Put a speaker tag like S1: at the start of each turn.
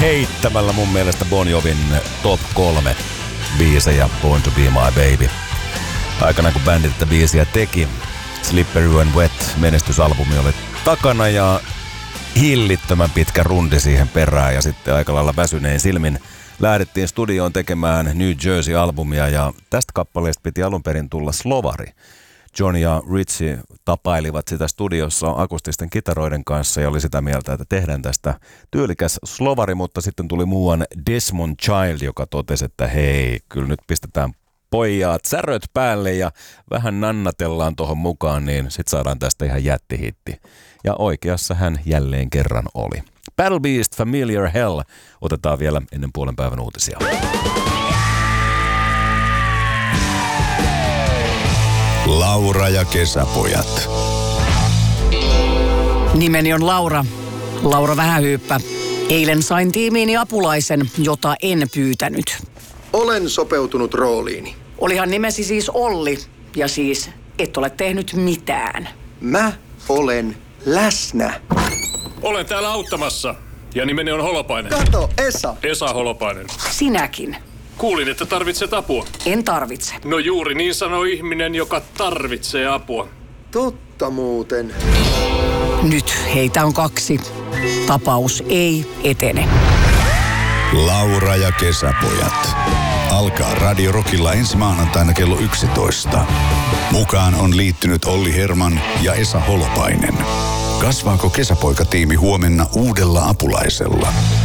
S1: heittämällä mun mielestä Bon Jovin top 3 biisejä Born to be my baby. Aikana kun bändi tätä biisiä teki, Slippery When Wet -menestysalbumi oli takana ja hillittömän pitkä rundi siihen perään ja sitten aika lailla väsyneen silmin lähdettiin studioon tekemään New Jersey-albumia ja tästä kappaleesta piti alun perin tulla slovari. John ja Richie tapailivat sitä studiossa akustisten kitaroiden kanssa ja oli sitä mieltä, että tehdään tästä tyylikäs slovari, mutta sitten tuli muuan Desmond Child, joka totesi, että hei, kyllä nyt pistetään pojat säröt päälle ja vähän nannatellaan tuohon mukaan, niin sit saadaan tästä ihan jättihitti. Ja oikeassa hän jälleen kerran oli. Battle Beast, Familiar Hell otetaan vielä ennen puolen päivän uutisia.
S2: Laura ja kesäpojat.
S3: Nimeni on Laura. Laura Vähähyyppä. Eilen sain tiimiini apulaisen, jota en pyytänyt.
S4: Olen sopeutunut rooliini.
S3: Olihan nimesi siis Olli, ja siis et ole tehnyt mitään.
S4: Mä olen läsnä.
S5: Olen täällä auttamassa, ja nimeni on Holopainen.
S4: Kato, Esa.
S5: Esa Holopainen.
S3: Sinäkin.
S5: Kuulin, että tarvitset apua.
S3: En tarvitse.
S5: No juuri niin sanoo ihminen, joka tarvitsee apua.
S4: Totta muuten.
S3: Nyt heitä on 2. Tapaus ei etene.
S2: Laura ja kesäpojat. Alkaa Radio Rockilla ensi maanantaina kello 11. Mukaan on liittynyt Olli Herman ja Esa Holopainen. Kasvaako kesäpoikatiimi huomenna uudella apulaisella?